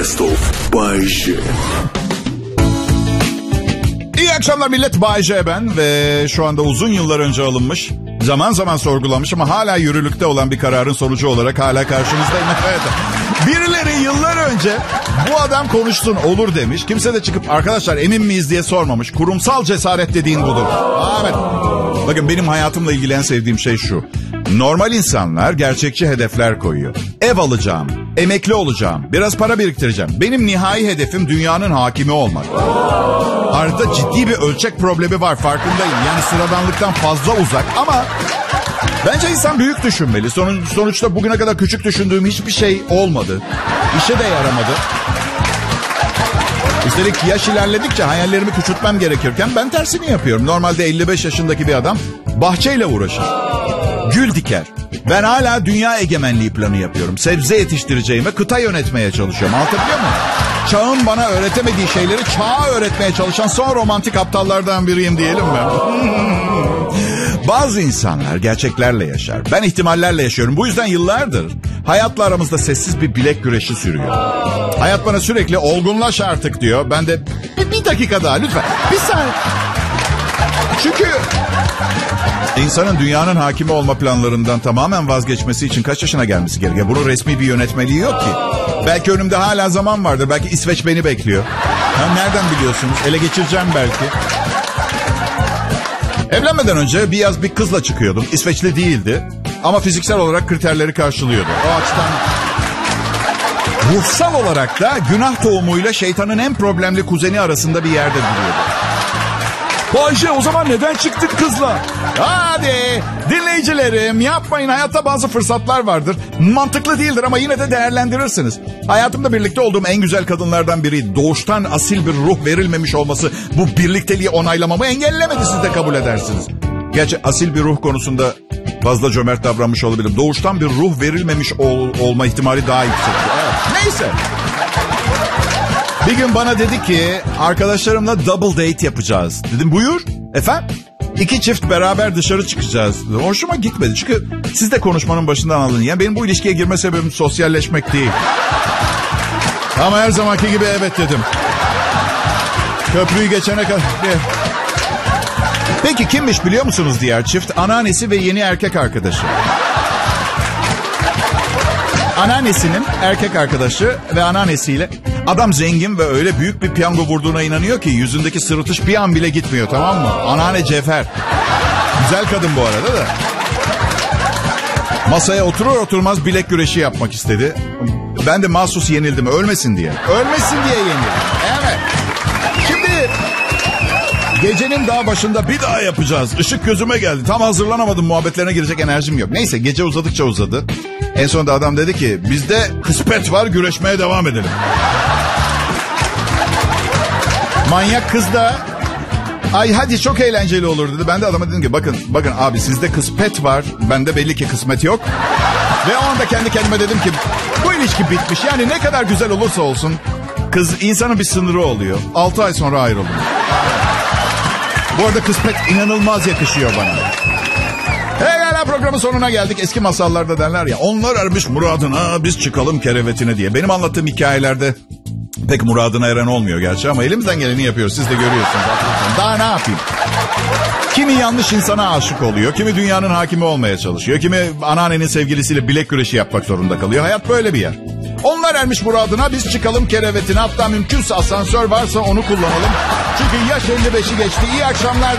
Best of Bay J. İyi akşamlar millet, Bay J ben ve şu anda uzun yıllar önce alınmış, zaman zaman sorgulanmış ama hala yürürlükte olan bir kararın sonucu olarak hala karşınızdayım. Evet. Birileri yıllar önce bu adam konuşsun olur demiş. Kimse de çıkıp arkadaşlar emin miyiz diye sormamış. Kurumsal cesaret dediğin budur. Evet. Bakın benim hayatımla ilgili en sevdiğim şey şu. Normal insanlar gerçekçi hedefler koyuyor. Ev alacağım, emekli olacağım, biraz para biriktireceğim. Benim nihai hedefim dünyanın hakimi olmak. Arada ciddi bir ölçek problemi var, farkındayım. Yani sıradanlıktan fazla uzak ama bence insan büyük düşünmeli. Sonuçta bugüne kadar küçük düşündüğüm hiçbir şey olmadı. İşe de yaramadı. Üstelik yaş ilerledikçe hayallerimi küçültmem gerekirken ben tersini yapıyorum. Normalde 55 yaşındaki bir adam bahçeyle uğraşır. Gül diker. Ben hala dünya egemenliği planı yapıyorum. Sebze yetiştireceğime kıta yönetmeye çalışıyorum. Anlatabiliyor muyum? Çağın bana öğretemediği şeyleri çağa öğretmeye çalışan son romantik aptallardan biriyim diyelim mi? Bazı insanlar gerçeklerle yaşar. Ben ihtimallerle yaşıyorum. Bu yüzden yıllardır hayatla aramızda sessiz bir bilek güreşi sürüyor. Hayat bana sürekli olgunlaş artık diyor. Ben de bir dakika daha lütfen. Bir saniye. Çünkü insanın dünyanın hakimi olma planlarından tamamen vazgeçmesi için kaç yaşına gelmesi gerekiyor? Bunun resmi bir yönetmeliği yok ki. Belki önümde hala zaman vardır. Belki İsveç beni bekliyor. Ha, nereden biliyorsunuz? Ele geçireceğim belki. Evlenmeden önce bir yaz bir kızla çıkıyordum. İsveçli değildi. Ama fiziksel olarak kriterleri karşılıyordu. O açıdan ruhsal olarak da günah tohumuyla şeytanın en problemli kuzeni arasında bir yerde duruyordu. Bayce, o zaman neden çıktın kızla? Hadi dinleyicilerim, yapmayın, hayatta bazı fırsatlar vardır. Mantıklı değildir ama yine de değerlendirirsiniz. Hayatımda birlikte olduğum en güzel kadınlardan biri. Doğuştan asil bir ruh verilmemiş olması bu birlikteliği onaylamamı engellemedi, siz de kabul edersiniz. Gerçi asil bir ruh konusunda fazla cömert davranmış olabilirim. Doğuştan bir ruh verilmemiş olma ihtimali daha yüksek. Evet. Neyse. Bir gün bana dedi ki arkadaşlarımla double date yapacağız. Dedim buyur. Efendim? 2 çift beraber dışarı çıkacağız. Hoşuma gitmedi çünkü siz de konuşmanın başından anladın. Yani benim bu ilişkiye girme sebebim sosyalleşmek değil. Ama her zamanki gibi evet dedim. Köprüyü geçene kadar... Peki kimmiş biliyor musunuz diğer çift? Anneannesi ve yeni erkek arkadaşı. Anneannesinin erkek arkadaşı ve anneannesiyle... Adam zengin ve öyle büyük bir piyango vurduğuna inanıyor ki yüzündeki sırıtış bir an bile gitmiyor, tamam mı? Anneanne Cevher. Güzel kadın bu arada da. Masaya oturur oturmaz bilek güreşi yapmak istedi. Ben de mahsus yenildim, ölmesin diye. Ölmesin diye yenildim. Evet. Şimdi gecenin daha başında bir daha yapacağız. Işık gözüme geldi. Tam hazırlanamadım, muhabbetlerine girecek enerjim yok. Neyse gece uzadıkça uzadı. En sonunda adam dedi ki bizde kısmet var, güreşmeye devam edelim. Manyak kız da ay hadi çok eğlenceli olur dedi. Ben de adama dedim ki bakın abi sizde kısmet var, bende belli ki kısmet yok. Ve o anda kendi kendime dedim ki bu ilişki bitmiş. Yani ne kadar güzel olursa olsun kız insanın bir sınırı oluyor. 6 ay sonra ayrıldım. Bu arada kısmet inanılmaz yakışıyor bana. Programın sonuna geldik. Eski masallarda derler ya, onlar ermiş muradına biz çıkalım kerevetine diye. Benim anlattığım hikayelerde pek muradına eren olmuyor gerçi ama elimizden geleni yapıyoruz. Siz de görüyorsunuz. Daha ne yapayım? Kimi yanlış insana aşık oluyor. Kimi dünyanın hakimi olmaya çalışıyor. Kimi anneannenin sevgilisiyle bilek güreşi yapmak zorunda kalıyor. Hayat böyle bir yer. Onlar ermiş muradına biz çıkalım kerevetine. Hatta mümkünse asansör varsa onu kullanalım. Çünkü yaş 55'i geçti. İyi akşamlar.